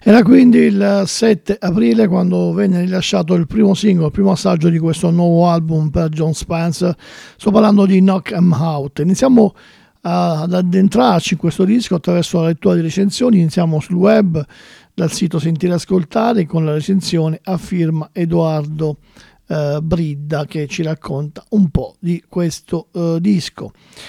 Era quindi il 7 aprile quando venne rilasciato il primo singolo, il primo assaggio di questo nuovo album per Jon Spencer. Sto parlando di Knock 'Em Out. Iniziamo ad addentrarci in questo disco attraverso la lettura di recensioni. Iniziamo sul web, dal sito Sentire e Ascoltare, con la recensione a firma Edoardo Bridda, che ci racconta un po' di questo disco.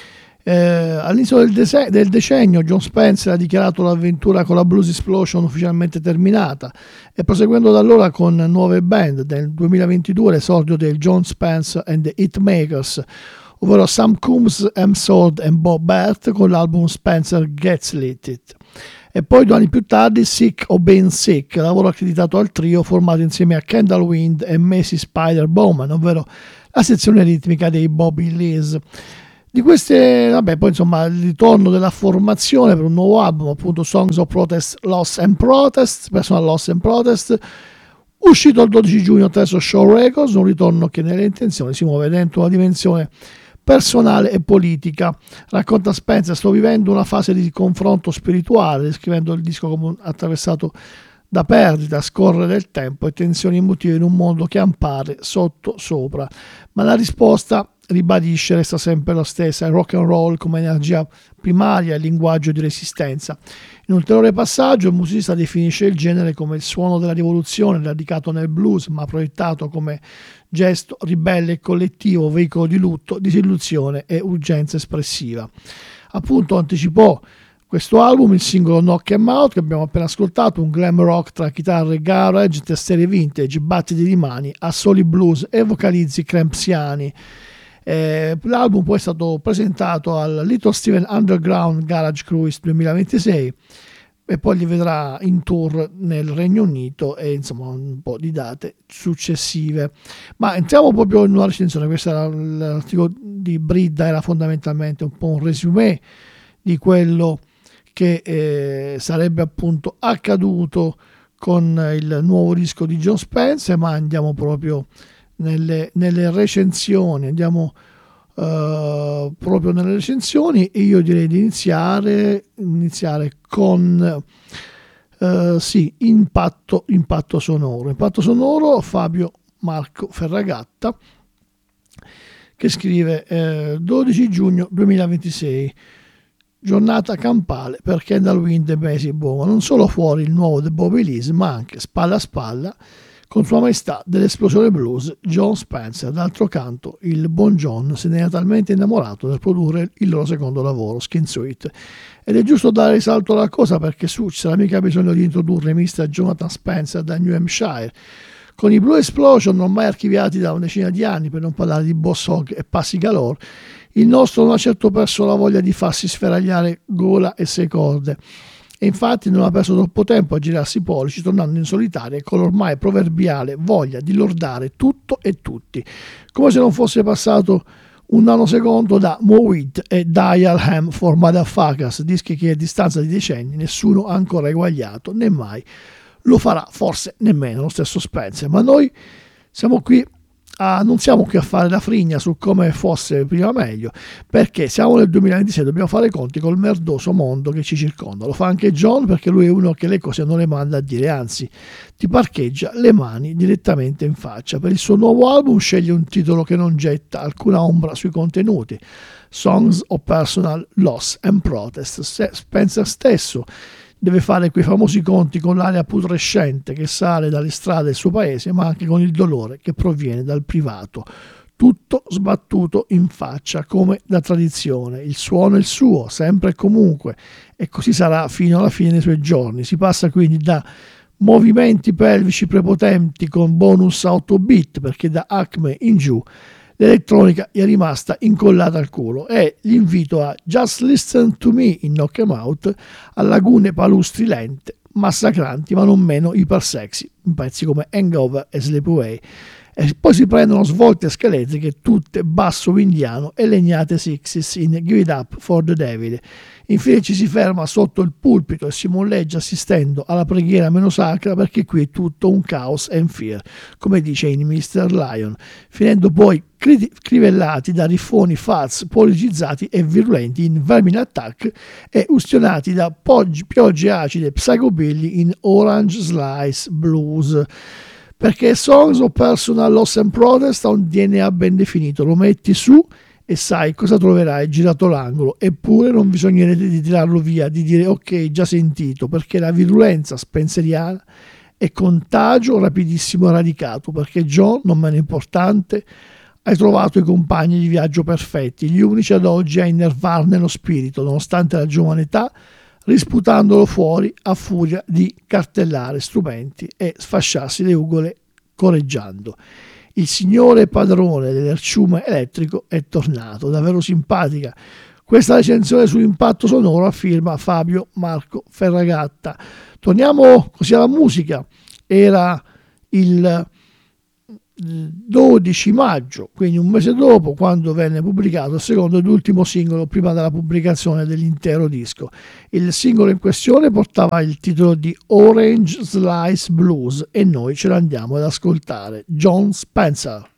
All'inizio del decennio Jon Spencer ha dichiarato l'avventura con la Blues Explosion ufficialmente terminata e proseguendo da allora con nuove band. Nel 2022 l'esordio del Jon Spencer and the Hitmakers, ovvero Sam Coombs, M. Sword e Bob Bert con l'album Spencer Gets Lit. E poi 2 anni più tardi Sick o Been Sick, lavoro accreditato al trio formato insieme a Kendall Wind e Macy Spider Bowman, ovvero la sezione ritmica dei Bobby Lees. Di queste, poi insomma il ritorno della formazione per un nuovo album, appunto Songs of Protest, Loss and Protest, Personal Loss and Protest, uscito il 12 giugno attraverso Show Records, un ritorno che nelle intenzioni si muove dentro una dimensione personale e politica. Racconta Spencer: sto vivendo una fase di confronto spirituale, descrivendo il disco come attraversato da perdita, scorrere del tempo e tensioni emotive in un mondo che appare sotto sopra, ma la risposta, ribadisce, resta sempre la stessa: il rock and roll come energia primaria e linguaggio di resistenza. In un ulteriore passaggio il musicista definisce il genere come il suono della rivoluzione radicato nel blues, ma proiettato come gesto ribelle e collettivo, veicolo di lutto, disillusione e urgenza espressiva. Appunto anticipò questo album il singolo Knock 'Em Out, che abbiamo appena ascoltato, un glam rock tra chitarre garage, tastiere vintage, battiti di mani, assoli blues e vocalizzi crampsiani. L'album poi è stato presentato al Little Steven Underground Garage Cruise 2026 e poi li vedrà in tour nel Regno Unito e insomma un po' di date successive. Ma entriamo proprio in una recensione. Questo era l'articolo di Bridda, era fondamentalmente un po' un resumé di quello che sarebbe appunto accaduto con il nuovo disco di Jon Spencer, ma andiamo proprio nelle recensioni, proprio nelle recensioni, e io direi di iniziare con impatto sonoro. Fabio Marco Ferragatta, che scrive 12 giugno 2026, giornata campale per Kendall Wind e Macy Bowman, non solo fuori il nuovo The Bobby Lees, ma anche spalla a spalla con Sua Maestà dell'esplosione blues Jon Spencer. D'altro canto il buon John se ne era talmente innamorato nel produrre il loro secondo lavoro, Skin Sweet, ed è giusto dare risalto alla cosa, perché su ci sarà mica bisogno di introdurre Mr. Jonathan Spencer da New Hampshire con i Blue Explosion ormai archiviati da una decina di anni, per non parlare di Boss Hog e Passi Galore. Il nostro non ha certo perso la voglia di farsi sferagliare gola e 6 corde, e infatti non ha perso troppo tempo a girarsi i pollici, tornando in solitaria con l'ormai proverbiale voglia di lordare tutto e tutti, come se non fosse passato un nanosecondo da Mowit e Dial M for Motherfuckers, dischi che a distanza di decenni nessuno ha ancora eguagliato, né mai lo farà, forse nemmeno lo stesso Spencer. Ma noi non siamo qui a fare la frigna su come fosse prima meglio, perché siamo nel 2026, dobbiamo fare i conti col merdoso mondo che ci circonda. Lo fa anche John, perché lui è uno che le cose non le manda a dire, anzi ti parcheggia le mani direttamente in faccia. Per il suo nuovo album sceglie un titolo che non getta alcuna ombra sui contenuti: Songs of Personal Loss and Protest. Spencer stesso deve fare quei famosi conti con l'aria putrescente che sale dalle strade del suo paese, ma anche con il dolore che proviene dal privato. Tutto sbattuto in faccia come da tradizione. Il suono è il suo, sempre e comunque, e così sarà fino alla fine dei suoi giorni. Si passa quindi da movimenti pelvici prepotenti con bonus 8 bit, perché da Acme in giù l'elettronica gli è rimasta incollata al culo, e l'invito a Just Listen to Me in Knock 'Em Out a lagune palustri lente, massacranti ma non meno iper sexy, in pezzi come Hangover e Sleep Away, e poi si prendono svolte scheletriche tutte basso indiano e legnate 60s in Give It Up for the Devil. Infine ci si ferma sotto il pulpito e si molleggia assistendo alla preghiera meno sacra, perché qui è tutto un caos and fear, come dice in Mr. Lion, finendo poi crivellati da riffoni falsi, politicizzati e virulenti in Vermin Attack e ustionati da piogge acide psychobilly in Orange Slice Blues. Perché Songs of Personal Loss and Protest ha un DNA ben definito, lo metti su e sai cosa troverai girato l'angolo, eppure non bisognerebbe di tirarlo via, di dire ok, già sentito, perché la virulenza spenceriana è contagio rapidissimo e radicato, perché John, non meno importante, hai trovato i compagni di viaggio perfetti, gli unici ad oggi a innervarne lo spirito, nonostante la giovane età, risputandolo fuori a furia di cartellare strumenti e sfasciarsi le ugole coreggiando. Il signore padrone dell'erciume elettrico è tornato, davvero simpatica. Questa recensione sull'impatto sonoro a firma Fabio Marco Ferragatta. Torniamo così alla musica. Era il 12 maggio, quindi un mese dopo, quando venne pubblicato il secondo ed ultimo singolo prima della pubblicazione dell'intero disco. Il singolo in questione portava il titolo di Orange Slice Blues e noi ce l'andiamo ad ascoltare. Jon Spencer.